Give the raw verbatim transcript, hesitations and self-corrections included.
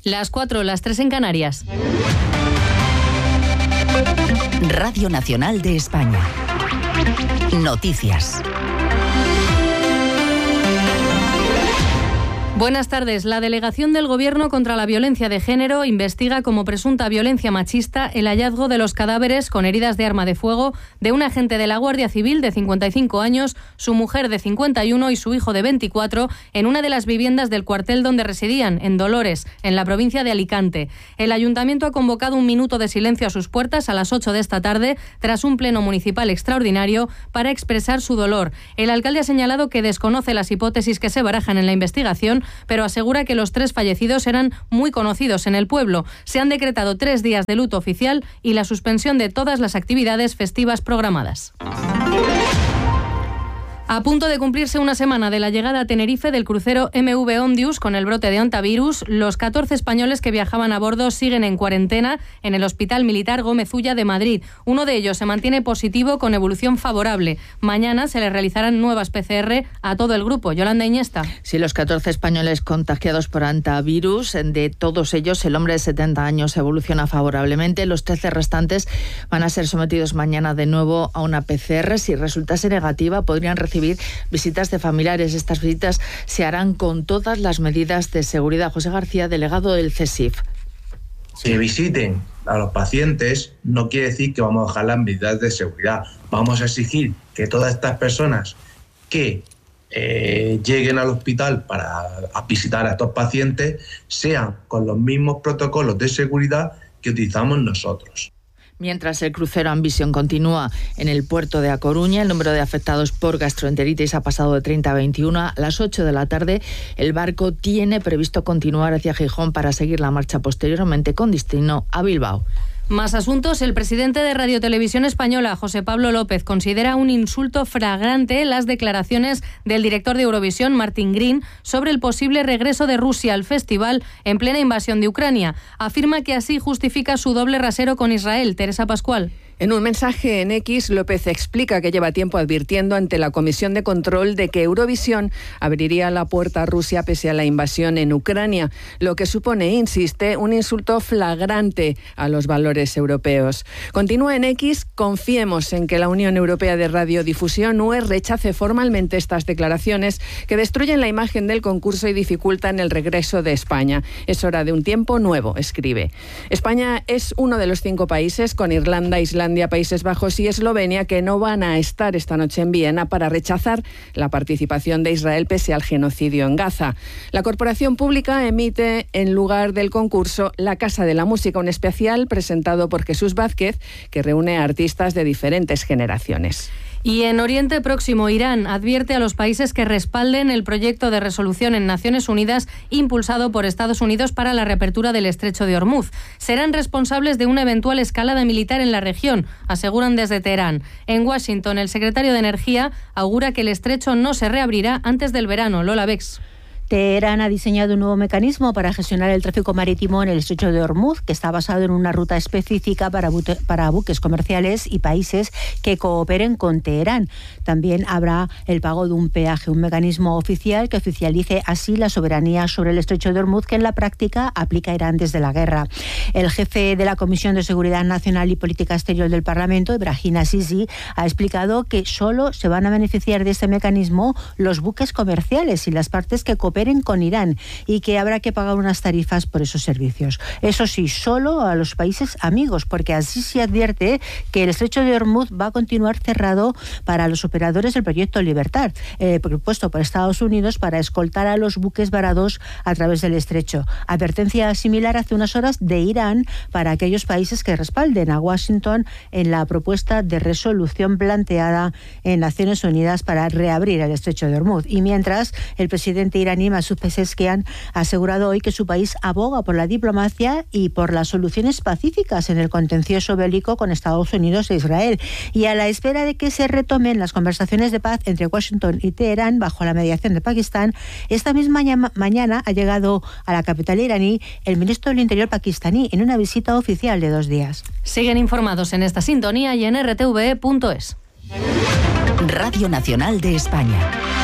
Las cuatro, las tres en Canarias. Radio Nacional de España. Noticias. Buenas tardes. La Delegación del Gobierno contra la Violencia de Género investiga como presunta violencia machista el hallazgo de los cadáveres con heridas de arma de fuego de un agente de la Guardia Civil de cincuenta y cinco años, su mujer de cincuenta y uno y su hijo de veinticuatro en una de las viviendas del cuartel donde residían, en Dolores, en la provincia de Alicante. El Ayuntamiento ha convocado un minuto de silencio a sus puertas a las ocho de esta tarde tras un pleno municipal extraordinario para expresar su dolor. El alcalde ha señalado que desconoce las hipótesis que se barajan en la investigación, pero asegura que los tres fallecidos eran muy conocidos en el pueblo. Se han decretado tres días de luto oficial y la suspensión de todas las actividades festivas programadas. A punto de cumplirse una semana de la llegada a Tenerife del crucero M V Ondius con el brote de hantavirus, los catorce españoles que viajaban a bordo siguen en cuarentena en el Hospital Militar Gómez Ulla de Madrid. Uno de ellos se mantiene positivo con evolución favorable. Mañana se le realizarán nuevas P C R a todo el grupo. Yolanda Iñesta. Sí, los catorce españoles contagiados por hantavirus, de todos ellos el hombre de setenta años evoluciona favorablemente. Los trece restantes van a ser sometidos mañana de nuevo a una P C R. Si resultase negativa, podrían recibir visitas de familiares. Estas visitas se harán con todas las medidas de seguridad. José García, delegado del C S I F. Que visiten a los pacientes no quiere decir que vamos a dejar las medidas de seguridad. Vamos a exigir que todas estas personas que eh, lleguen al hospital para a visitar a estos pacientes sean con los mismos protocolos de seguridad que utilizamos nosotros. Mientras el crucero Ambition continúa en el puerto de A Coruña, el número de afectados por gastroenteritis ha pasado de treinta a veintiuno. A las ocho de la tarde, el barco tiene previsto continuar hacia Gijón para seguir la marcha posteriormente con destino a Bilbao. Más asuntos. El presidente de Radio Televisión Española, José Pablo López, considera un insulto flagrante las declaraciones del director de Eurovisión, Martin Green, sobre el posible regreso de Rusia al festival en plena invasión de Ucrania. Afirma que así justifica su doble rasero con Israel. Teresa Pascual. En un mensaje en X, López explica que lleva tiempo advirtiendo ante la Comisión de Control de que Eurovisión abriría la puerta a Rusia pese a la invasión en Ucrania, lo que supone, insiste, un insulto flagrante a los valores europeos. Continúa en X, confiemos en que la Unión Europea de Radiodifusión, U E, rechace formalmente estas declaraciones que destruyen la imagen del concurso y dificultan el regreso de España. Es hora de un tiempo nuevo, escribe. España es uno de los cinco países, con Irlanda, Islandia, Países Bajos y Eslovenia, que no van a estar esta noche en Viena para rechazar la participación de Israel pese al genocidio en Gaza. La corporación pública emite en lugar del concurso La Casa de la Música, un especial presentado por Jesús Vázquez que reúne a artistas de diferentes generaciones. Y en Oriente Próximo, Irán advierte a los países que respalden el proyecto de resolución en Naciones Unidas impulsado por Estados Unidos para la reapertura del estrecho de Hormuz. Serán responsables de una eventual escalada militar en la región, aseguran desde Teherán. En Washington, el secretario de Energía augura que el estrecho no se reabrirá antes del verano. Lola Bex. Teherán ha diseñado un nuevo mecanismo para gestionar el tráfico marítimo en el estrecho de Hormuz, que está basado en una ruta específica para, bute, para buques comerciales y países que cooperen con Teherán. También habrá el pago de un peaje, un mecanismo oficial que oficialice así la soberanía sobre el estrecho de Hormuz, que en la práctica aplica Irán desde la guerra. El jefe de la Comisión de Seguridad Nacional y Política Exterior del Parlamento, Ibrahim Azizi, ha explicado que solo se van a beneficiar de este mecanismo los buques comerciales y las partes que cooperen con Irán, y que habrá que pagar unas tarifas por esos servicios. Eso sí, solo a los países amigos, porque así se advierte que el estrecho de Hormuz va a continuar cerrado para los operadores del proyecto Libertad, eh, propuesto por Estados Unidos para escoltar a los buques varados a través del estrecho. Advertencia similar hace unas horas de Irán para aquellos países que respalden a Washington en la propuesta de resolución planteada en Naciones Unidas para reabrir el estrecho de Hormuz. Y mientras, el presidente iraní Masoud Pezeshkian ha asegurado hoy que su país aboga por la diplomacia y por las soluciones pacíficas en el contencioso bélico con Estados Unidos e Israel. Y a la espera de que se retomen las conversaciones de paz entre Washington y Teherán bajo la mediación de Pakistán, esta misma mañana ha llegado a la capital iraní el ministro del Interior pakistaní en una visita oficial de dos días. Siguen informados en esta sintonía y en r t v e punto es. Radio Nacional de España.